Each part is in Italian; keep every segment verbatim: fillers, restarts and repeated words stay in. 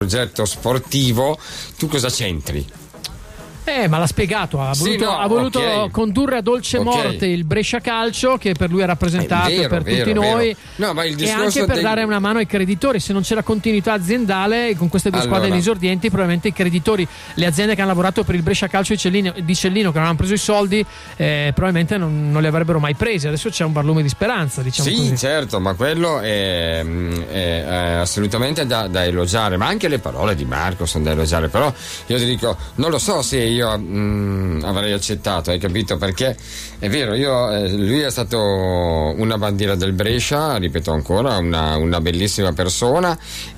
progetto sportivo, tu cosa c'entri? Eh, ma l'ha spiegato, ha voluto, Sì, no, ha voluto okay. condurre a dolce Okay. morte il Brescia Calcio, che per lui è rappresentato È vero, per vero, tutti vero. noi, No, ma il e discorso anche per dei- dare una mano ai creditori. Se non c'è la continuità aziendale con queste due Allora. squadre di esordienti, probabilmente i creditori, le aziende che hanno lavorato per il Brescia Calcio di Cellino, di Cellino che non hanno preso i soldi, eh, probabilmente non, non li avrebbero mai presi. Adesso c'è un barlume di speranza, diciamo Sì, così. certo, ma quello è, è- è assolutamente da, da elogiare, ma anche le parole di Marco sono da elogiare. Però io ti dico, non lo so se io mh, avrei accettato, hai capito? Perché è vero, io, eh, lui è stato una bandiera del Brescia, ripeto ancora, una, una bellissima persona,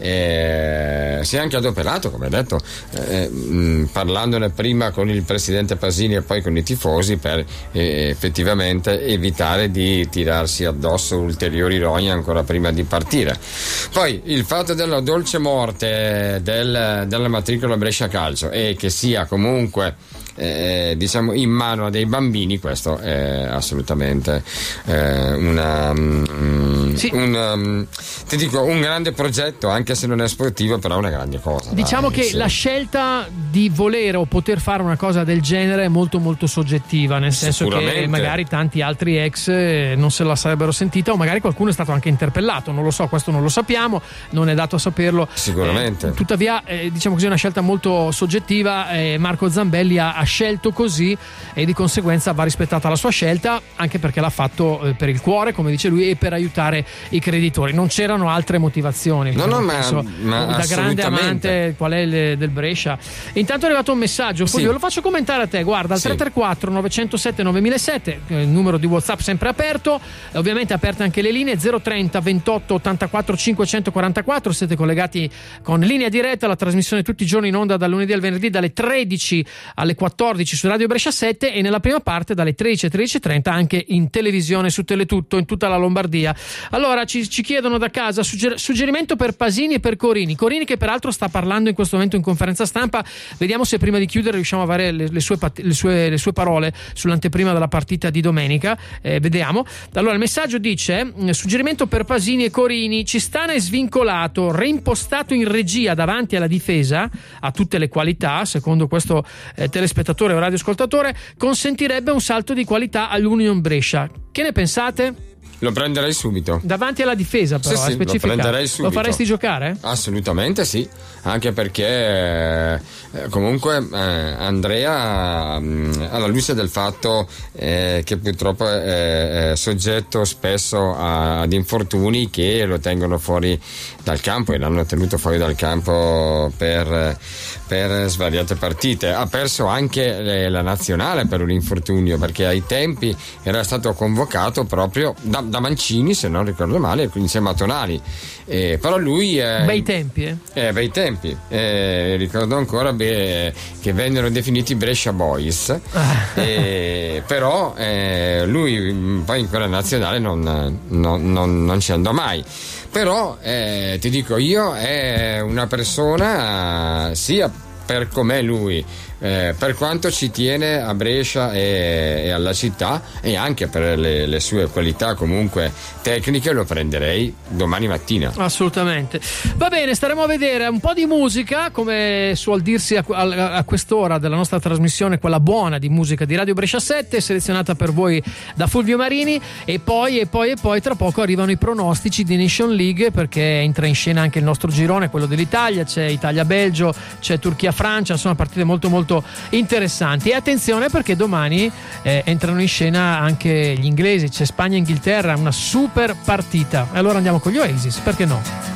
eh, si è anche adoperato, come hai detto, eh, mh, parlandone prima con il presidente Pasini e poi con i tifosi, per eh, effettivamente evitare di tirarsi addosso ulteriori rogne ancora prima di partire. Poi il fatto della dolce morte del, della matricola Brescia Calcio e che sia comunque eh, diciamo in mano a dei bambini, questo è assolutamente eh, una, mm, Sì. una mm, ti dico un grande progetto, anche se non è sportivo, però è una grande cosa. Diciamo dai, che sì. la scelta di volere o poter fare una cosa del genere è molto molto soggettiva, nel senso che Sicuramente. magari tanti altri ex eh, non se la sarebbero sentita, o magari qualcuno è stato anche interpellato, non lo so, questo non lo sappiamo, non è dato a saperlo. Sicuramente. Eh, tuttavia eh, diciamo così è una scelta molto soggettiva, eh, Marco Zambelli ha, ha scelto così e di conseguenza va rispettata la sua scelta, anche perché l'ha fatto eh, per il cuore, come dice lui, e per aiutare i creditori. Non c'erano altre motivazioni. No, no, ma- penso, ma da grande assolutamente. amante qual è il, del Brescia. Intanto è arrivato un messaggio, Fulvio, Sì. lo faccio commentare a te. Guarda, al Sì. tre tre quattro nove zero sette nove zero zero sette, eh, il numero di WhatsApp sempre aperto, eh, ovviamente aperte anche le linee zero trenta ventotto ottantaquattro cinquecentoquarantaquattro. Siete collegati con Linea Diretta, la trasmissione tutti i giorni in onda dal lunedì al venerdì dalle tredici alle quattordici su Radio Brescia sette, e nella prima parte dalle tredici alle tredici e trenta anche in televisione su Teletutto in tutta la Lombardia. Allora ci, ci chiedono da casa sugger- suggerimento per Pasini e per Corini. Corini che peraltro sta parlando in questo momento in conferenza stampa, vediamo se prima di chiudere riusciamo a avere le, le, sue, pat- le, sue, le sue parole sull'anteprima della partita di domenica. Eh, vediamo. Allora il messaggio dice: suggerimento per Pasini e Corini, Cistana è svincolato, reimpostato in regia davanti alla difesa, ha tutte le qualità, secondo questo eh, telespettatore o radioascoltatore, consentirebbe un salto di qualità all'Union Brescia. Che ne pensate? Lo prenderei subito. Davanti alla difesa, però, Sì, è sì, lo specificato. prenderei subito. Lo faresti giocare? Assolutamente sì, anche perché eh, comunque eh, Andrea, mh, alla luce del fatto eh, che purtroppo è, è soggetto spesso a, ad infortuni che lo tengono fuori dal campo, e l'hanno tenuto fuori dal campo per, per svariate partite, ha perso anche le, la nazionale per un infortunio, perché ai tempi era stato convocato proprio da, da Mancini, se non ricordo male, insieme a Tonali, eh, però lui eh, Bei tempi, eh? eh, bei tempi, eh, ricordo ancora beh, che vennero definiti Brescia Boys, eh, però eh, lui mh, poi in quella nazionale non, non, non, non ci andò mai. Però eh, ti dico, io è una persona sia per com'è lui, eh, per quanto ci tiene a Brescia e, e alla città, e anche per le, le sue qualità comunque tecniche, lo prenderei domani mattina. Assolutamente. Va bene, staremo a vedere un po' di musica, come suol dirsi a, a, a quest'ora della nostra trasmissione, quella buona di musica di Radio Brescia sette, selezionata per voi da Fulvio Marini, e poi e poi e poi tra poco arrivano i pronostici di Nation League, perché entra in scena anche il nostro girone, quello dell'Italia, c'è Italia-Belgio, c'è Turchia-Francia, sono partite molto molto interessanti. E attenzione, perché domani eh, entrano in scena anche gli inglesi, c'è Spagna-Inghilterra, una super partita. E allora andiamo con gli Oasis, perché no?